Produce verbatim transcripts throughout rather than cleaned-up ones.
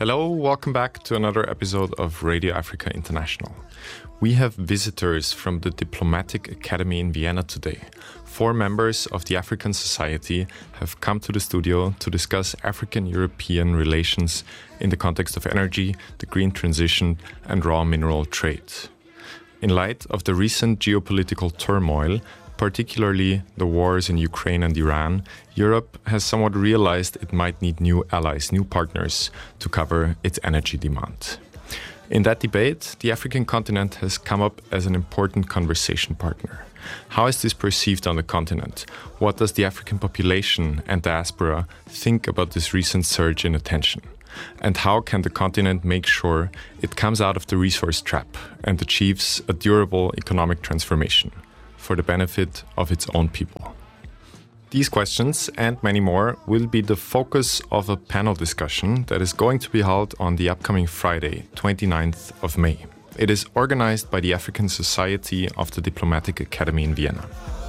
Hello, welcome back to another episode of Radio Africa International. We have visitors from the Diplomatic Academy in Vienna today. Four members of the African Society have come to the studio to discuss African-European relations in the context of energy, the green transition, and raw mineral trade. In light of the recent geopolitical turmoil, particularly the wars in Ukraine and Iran, Europe has somewhat realized it might need new allies, new partners to cover its energy demand. In that debate, the African continent has come up as an important conversation partner. How is this perceived on the continent? What does the African population and diaspora think about this recent surge in attention? And how can the continent make sure it comes out of the resource trap and achieves a durable economic transformation for the benefit of its own people? These questions and many more will be the focus of a panel discussion that is going to be held on the upcoming Friday, twenty-ninth of May. It is organized by the African Society of the Diplomatic Academy in Vienna.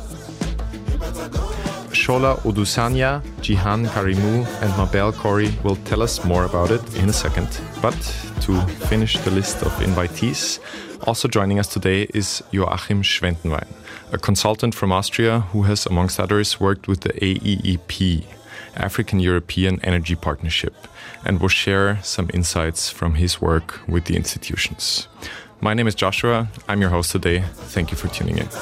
Shola Odusanya, Jihan Karimou, and Mabel Khoury will tell us more about it in a second. But to finish the list of invitees, also joining us today is Joachim Schwentenwein, a consultant from Austria who has, amongst others, worked with the A E E P, African-European Energy Partnership, and will share some insights from his work with the institutions. My name is Joshua. I'm your host today. Thank you for tuning in.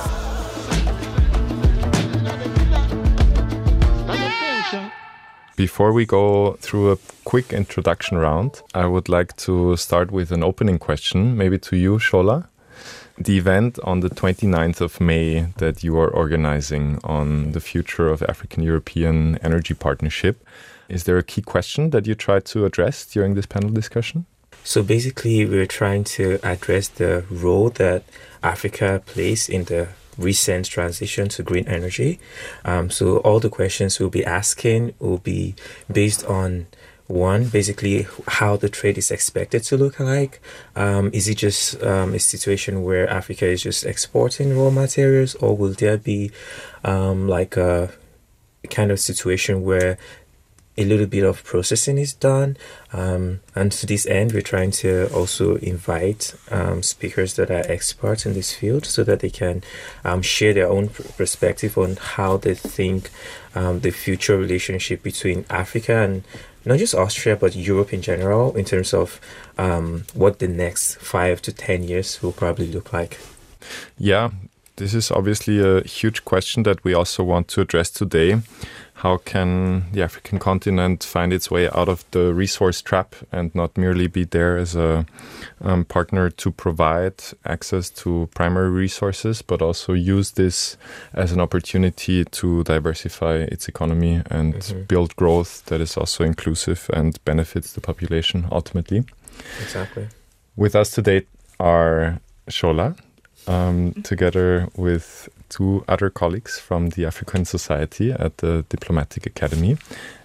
Before we go through a quick introduction round, I would like to start with an opening question, maybe to you, Shola. The event on the twenty-ninth of May that you are organizing on the future of African-European Energy Partnership, is there a key question that you try to address during this panel discussion? So basically, we're trying to address the role that Africa plays in the recent transition to green energy. Um, so all the questions we'll be asking will be based on, one, basically how the trade is expected to look like. Um, is it just um, a situation where Africa is just exporting raw materials, or will there be um, like a kind of situation where a little bit of processing is done? Um, and to this end, we're trying to also invite um, speakers that are experts in this field so that they can um, share their own perspective on how they think um, the future relationship between Africa and not just Austria, but Europe in general, in terms of um, what the next five to ten years will probably look like. Yeah, this is obviously a huge question that we also want to address today. How can the African continent find its way out of the resource trap and not merely be there as a um, partner to provide access to primary resources, but also use this as an opportunity to diversify its economy and mm-hmm. build growth that is also inclusive and benefits the population ultimately? Exactly. With us today are Shola, um, together with two other colleagues from the African Society at the Diplomatic Academy.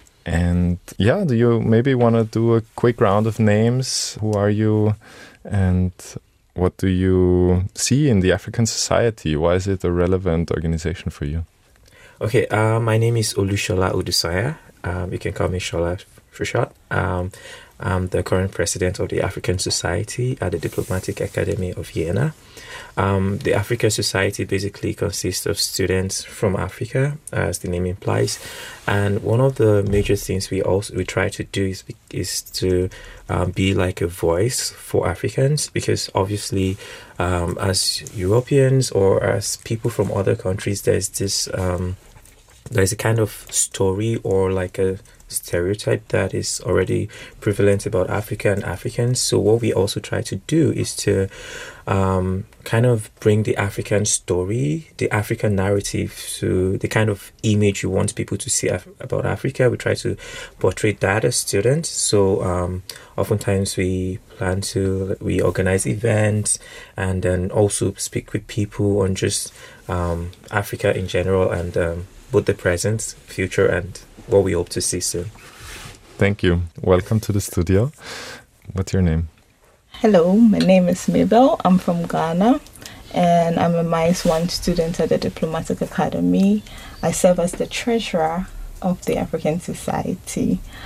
And yeah, do you maybe want to do a quick round of names? Who are you and what do you see in the African Society? Why is it a relevant organization for you? Okay, uh, my name is Olushola Odusanya. Um, you can call me Shola for short. Um, I'm the current president of the African Society at the Diplomatic Academy of Vienna. Um, the African Society basically consists of students from Africa, as the name implies. And one of the major things we also we try to do is, is to um, be like a voice for Africans, because obviously um, as Europeans or as people from other countries, there's this um, there's a kind of story or like a stereotype that is already prevalent about Africa and Africans. So what we also try to do is to um, kind of bring the African story, the African narrative, to the kind of image you want people to see af- about Africa. We try to portray that as students. So um, oftentimes we plan to, we organize events and then also speak with people on just um, Africa in general and um, both the present, future, and what we hope to see soon. Thank you. Welcome to the studio. What's your name? Hello, my name is Mabel. I'm from Ghana and I'm a M I C E one student at the Diplomatic Academy. I serve as the treasurer of the African Society.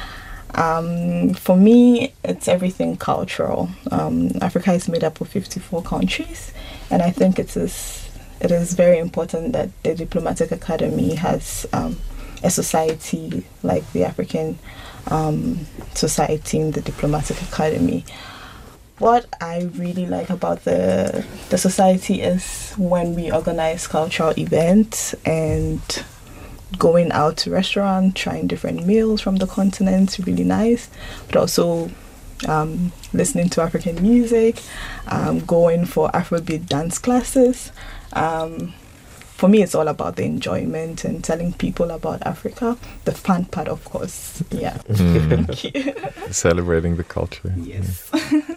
Um, for me, it's everything cultural. Um, Africa is made up of fifty-four countries, and I think it is it is very important that the Diplomatic Academy has um, a society like the African um, Society in the Diplomatic Academy. What I really like about the the society is when we organize cultural events and going out to restaurants, trying different meals from the continent, really nice. But also um, listening to African music, um, going for Afrobeat dance classes. Um, for me, it's all about the enjoyment and telling people about Africa. The fun part, of course, yeah. Mm. Thank you. Celebrating the culture. Yes.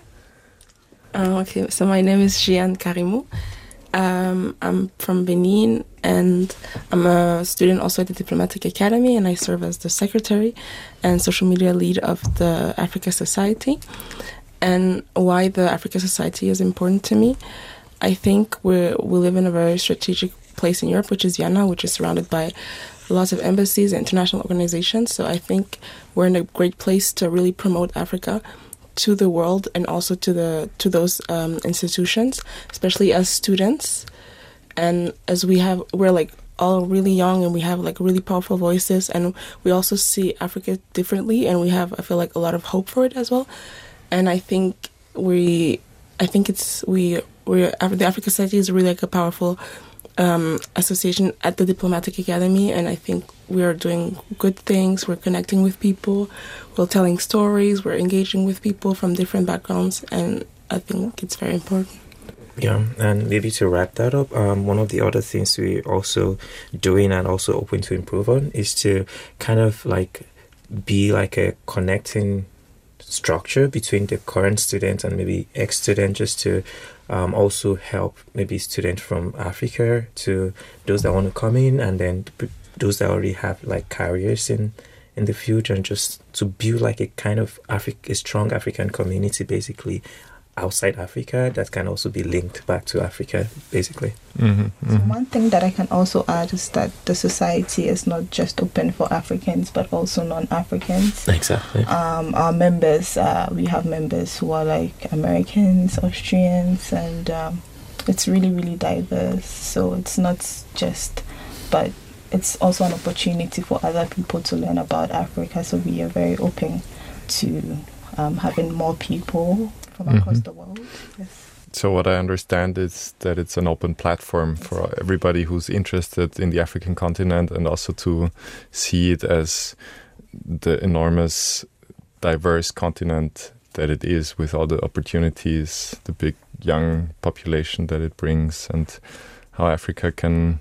Uh, okay, so my name is Jeanne Karimou. Um, I'm from Benin, and I'm a student also at the Diplomatic Academy, and I serve as the secretary and social media lead of the Africa Society. And why the Africa Society is important to me, I think we we live in a very strategic place in Europe, which is Vienna, which is surrounded by lots of embassies and international organizations. So I think we're in a great place to really promote Africa to the world and also to the to those um, institutions, especially as students, and as we have we're like all really young and we have like really powerful voices, and we also see Africa differently, and we have I feel like a lot of hope for it as well. And I think we I think it's we we the Africa Society is really like a powerful um, association at the Diplomatic Academy, and I think we are doing good things. We're connecting with people, we're telling stories, we're engaging with people from different backgrounds, and I think it's very important. Yeah, and maybe to wrap that up, um, one of the other things we're also doing and also open to improve on is to kind of like be like a connecting structure between the current student and maybe ex-student, just to um, also help maybe students from Africa to those that want to come in, and then those that already have like careers in in the future, and just to build like a kind of Afri- a strong African community basically outside Africa that can also be linked back to Africa basically. Mm-hmm, mm-hmm. So one thing that I can also add is that the society is not just open for Africans but also non-Africans. Exactly. Um, our members, uh, we have members who are like Americans, Austrians, and um, it's really, really diverse. So it's not just, but it's also an opportunity for other people to learn about Africa. So we are very open to um, having more people from across mm-hmm. the world. Yes. So what I understand is that it's an open platform for everybody who's interested in the African continent, and also to see it as the enormous, diverse continent that it is, with all the opportunities, the big young population that it brings, and how Africa can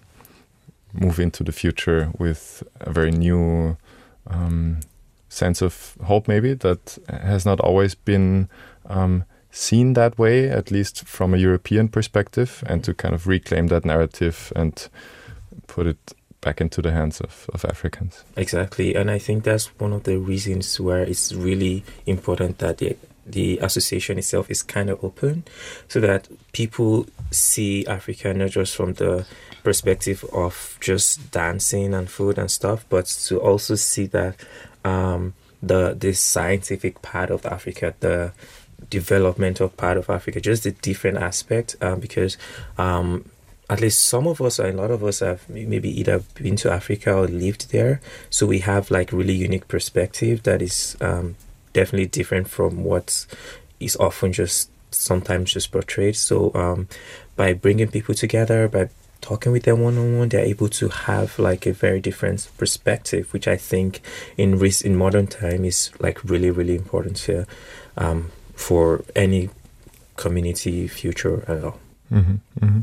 move into the future with a very new um, sense of hope, maybe, that has not always been um, seen that way, at least from a European perspective, and to kind of reclaim that narrative and put it back into the hands of, of Africans. Exactly, and I think that's one of the reasons where it's really important that the the association itself is kind of open, so that people see Africa not just from the perspective of just dancing and food and stuff, but to also see that um, the the scientific part of Africa, the developmental part of Africa, just the different aspect, um, because um, at least some of us, or a lot of us, have maybe either been to Africa or lived there, so we have like really unique perspective that is um, definitely different from what is often just sometimes just portrayed. So um, by bringing people together, by talking with them one-on-one, they're able to have like a very different perspective, which I think in in modern time is like really, really important to um, for any community future at all. Mm-hmm, mm-hmm.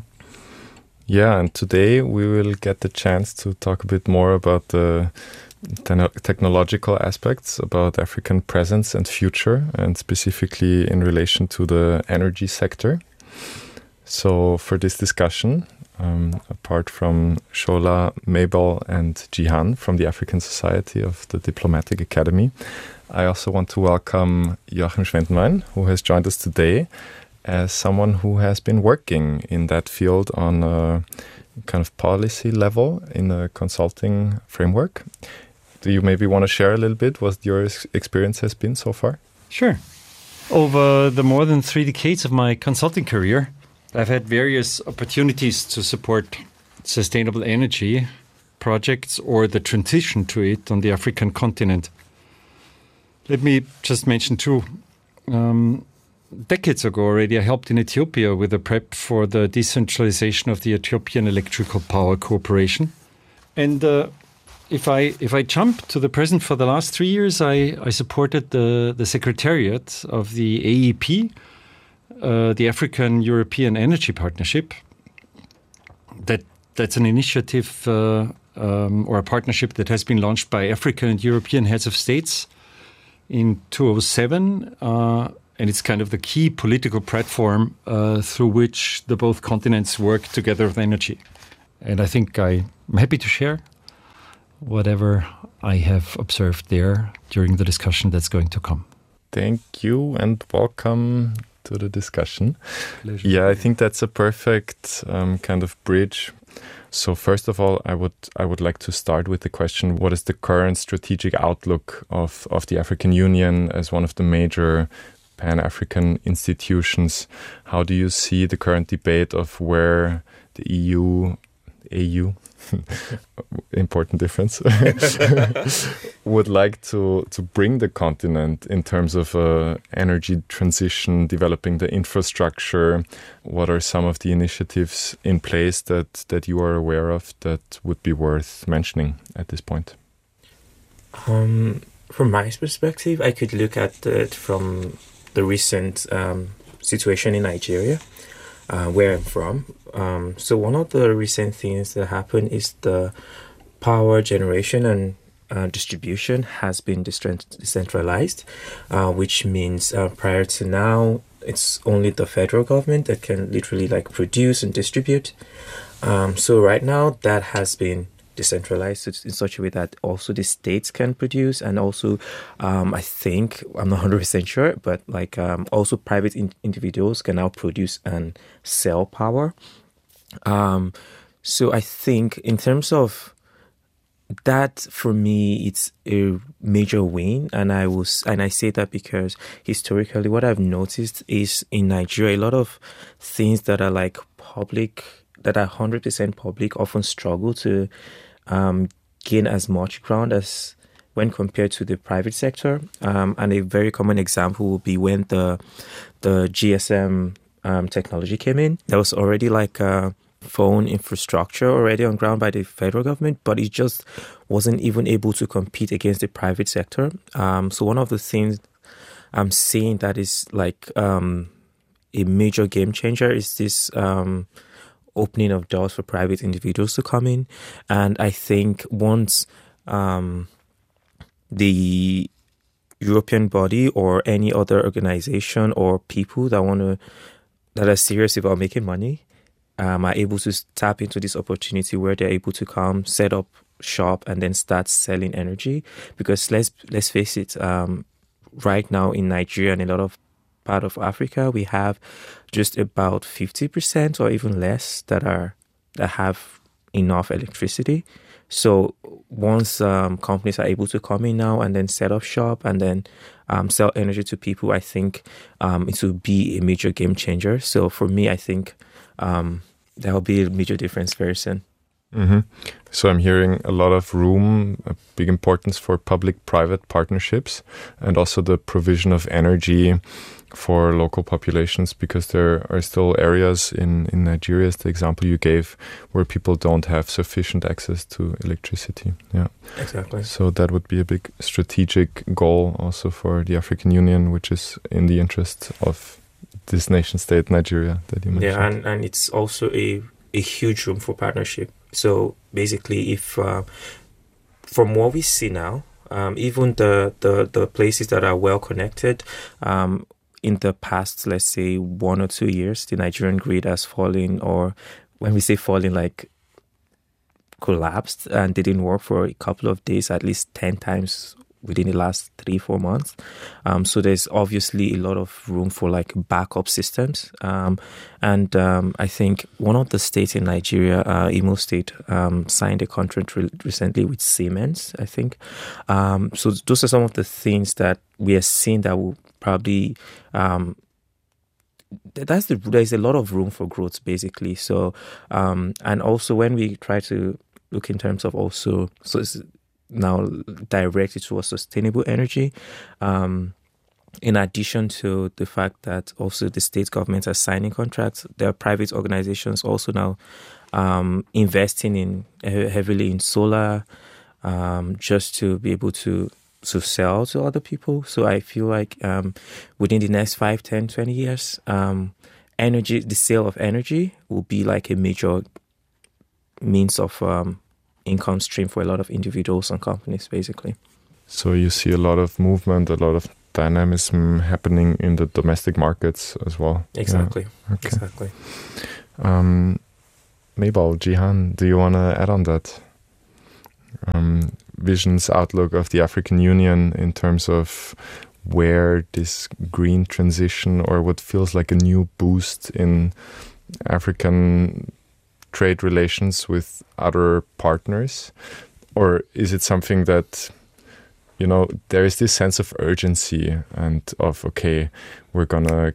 Yeah, and today we will get the chance to talk a bit more about the te- technological aspects about African presence and future, and specifically in relation to the energy sector. So for this discussion, um, apart from Shola, Mabel and Jihan from the African Society of the Diplomatic Academy, I also want to welcome Joachim Schwendenwein, who has joined us today as someone who has been working in that field on a kind of policy level in a consulting framework. do you maybe want to share a little bit what your experience has been so far? Sure. Over the more than three decades of my consulting career, I've had various opportunities to support sustainable energy projects or the transition to it on the African continent. Let me just mention two. Um, decades ago already, I helped in Ethiopia with the prep for the decentralization of the Ethiopian Electrical Power Corporation. And uh, if I if I jump to the present, for the last three years, I, I supported the, the secretariat of the A E P, uh, the African European Energy Partnership. That That's an initiative uh, um, or a partnership that has been launched by African and European heads of states in two thousand seven, uh, and it's kind of the key political platform uh, through which the both continents work together with energy. And I think I'm happy to share whatever I have observed there during the discussion that's going to come. Thank you and welcome to the discussion. Pleasure. Yeah, I think that's a perfect um, kind of bridge. So first of all, I would I would like to start with the question: what is the current strategic outlook of, of the African Union as one of the major Pan-African institutions? How do you see the current debate of where the E U, A U, important difference, would like to, to bring the continent in terms of uh, energy transition, developing the infrastructure? What are some of the initiatives in place that, that you are aware of that would be worth mentioning at this point? Um, from my perspective, I could look at it from the recent um, situation in Nigeria, uh, where I'm from. Um, so one of the recent things that happened is the power generation and uh, distribution has been decentralized, uh, which means uh, prior to now, it's only the federal government that can literally like produce and distribute. Um, so right now that has been decentralized in such a way that also the states can produce, and also um, I think, I'm not one hundred percent sure, but like um, also private in- individuals can now produce and sell power. Um, so I think in terms of that, for me, it's a major win, and I was, and I say that because historically, what I've noticed is in Nigeria, a lot of things that are like public, that are one hundred percent public, often struggle to um, gain as much ground as when compared to the private sector. Um, and a very common example will be when the the G S M um, technology came in. There was already like a phone infrastructure already on ground by the federal government, but it just wasn't even able to compete against the private sector. Um, so one of the things I'm seeing that is like um, a major game changer is this um, opening of doors for private individuals to come in. And I think once um, the European body or any other organization or people that want to, that are serious about making money, Um, are able to tap into this opportunity where they're able to come, set up shop, and then start selling energy. Because let's let's face it, um, right now in Nigeria and a lot of part of Africa, we have just about fifty percent or even less that are that have enough electricity. So once um, companies are able to come in now and then set up shop and then um, sell energy to people, I think um, it will be a major game changer. So for me, I think um, there will be a major difference very soon. Mm-hmm. So I'm hearing a lot of room, a big importance for public-private partnerships, and also the provision of energy for local populations, because there are still areas in, in Nigeria, as the example you gave, where people don't have sufficient access to electricity. Yeah, exactly. So that would be a big strategic goal also for the African Union, which is in the interest of this nation state, Nigeria, that you mentioned. Yeah, and, and it's also a, a huge room for partnership. So basically, if uh, from what we see now, um, even the, the, the places that are well connected, um, in the past, let's say one or two years, the Nigerian grid has fallen, or when we say falling, like collapsed and didn't work for a couple of days, at least ten times within the last three, four months. Um, so there's obviously a lot of room for like backup systems. Um, and um, I think one of the states in Nigeria, uh, Imo State, um, signed a contract re- recently with Siemens, I think. Um, so those are some of the things that we are seeing that will probably... Um, that's the there's a lot of room for growth, basically. So, um, and also when we try to look in terms of also... so it's, now directed towards sustainable energy. Um, in addition to the fact that also the state governments are signing contracts, there are private organizations also now um, investing in uh, heavily in solar um, just to be able to to sell to other people. So I feel like um, within the next five, ten, twenty years, um, energy, the sale of energy will be like a major means of um, income stream for a lot of individuals and companies, basically. So you see a lot of movement, a lot of dynamism happening in the domestic markets as well. Exactly. Yeah. Okay. Exactly. Um, Mabel, Jihan, do you want to add on that? Um, Vision's outlook of the African Union in terms of where this green transition or what feels like a new boost in African trade relations with other partners? Or is it something that, you know, there is this sense of urgency and of, okay, we're going to